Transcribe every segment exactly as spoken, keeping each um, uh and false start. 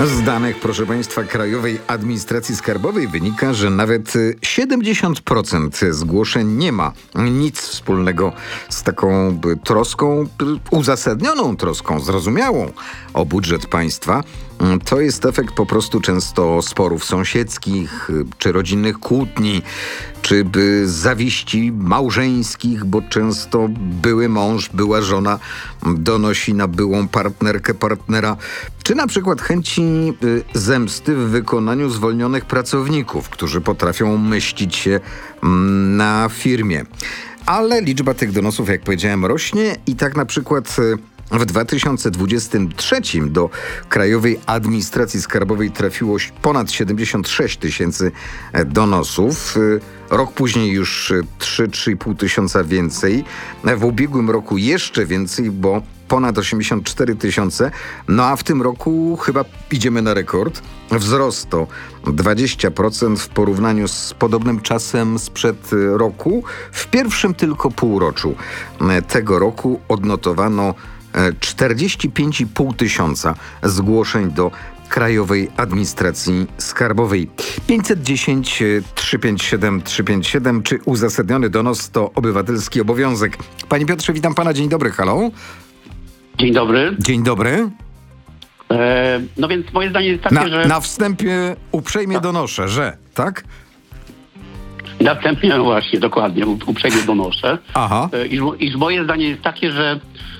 Z danych, proszę Państwa, Krajowej Administracji Skarbowej wynika, że nawet siedemdziesiąt procent zgłoszeń nie ma nic wspólnego z taką troską, uzasadnioną troską, zrozumiałą o budżet państwa. To jest efekt po prostu często sporów sąsiedzkich, czy rodzinnych kłótni, czy by zawiści małżeńskich, bo często były mąż, była żona donosi na byłą partnerkę, partnera, czy na przykład chęci y, zemsty w wykonaniu zwolnionych pracowników, którzy potrafią mścić się mm, na firmie. Ale liczba tych donosów, jak powiedziałem, rośnie i tak na przykład y, w dwa tysiące dwudziestym trzecim do Krajowej Administracji Skarbowej trafiło ponad siedemdziesiąt sześć tysięcy donosów. Rok później już trzy do trzech i pół tysiąca więcej. W ubiegłym roku jeszcze więcej, bo ponad osiemdziesiąt cztery tysiące. No a w tym roku chyba idziemy na rekord. Wzrost to dwadzieścia procent w porównaniu z podobnym czasem sprzed roku. W pierwszym tylko półroczu tego roku odnotowano czterdzieści pięć i pół tysiąca zgłoszeń do Krajowej Administracji Skarbowej. pięćset dziesięć trzysta pięćdziesiąt siedem trzysta pięćdziesiąt siedem. Czy uzasadniony donos to obywatelski obowiązek? Panie Piotrze, witam pana. Dzień dobry. Halo. Dzień dobry. Dzień dobry. E, no więc moje zdanie jest takie, na, że... Na wstępie uprzejmie donoszę, że, tak? Następnie, właśnie, dokładnie, uprzejmie donoszę. Aha. E, iż, iż moje zdanie jest takie, że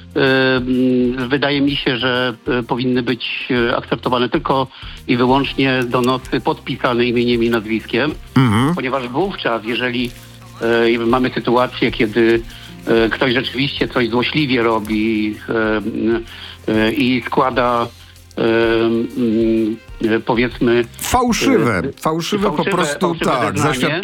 e, wydaje mi się, że e, powinny być akceptowane tylko i wyłącznie donosy podpisane imieniem i nazwiskiem, Mhm. ponieważ wówczas, jeżeli e, mamy sytuację, kiedy e, ktoś rzeczywiście coś złośliwie robi e, e, i składa e, e, powiedzmy Fałszywe, e, fałszywe po prostu, fałszywe tak, zeznanie, zaświadczenie